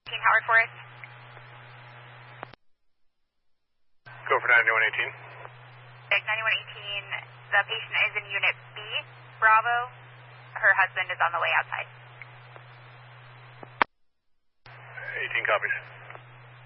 Howard Forest. Go for 9118. 9118, the patient is in Unit B, Bravo. Her husband is on the way outside. 18 copies.